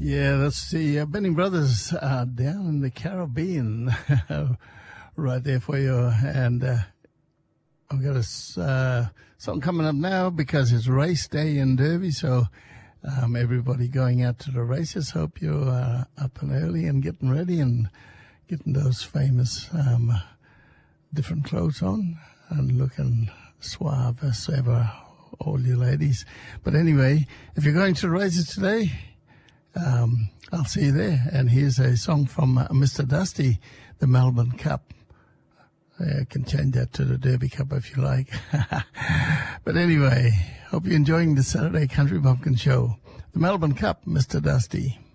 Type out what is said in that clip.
Yeah, that's the Benny Brothers down in the Caribbean, right there for you. And I've got a something coming up now because it's race day in Derby, so everybody going out to the races. Hope you're up and early and getting ready and getting those famous different clothes on and looking suave as ever, all you ladies. But anyway, if you're going to the races today, I'll see you there. And here's a song from Mr. Dusty, the Melbourne Cup. I can change that to the Derby Cup if you like. But anyway, hope you're enjoying the Saturday Country Bumpkin Show. The Melbourne Cup, Mr. Dusty.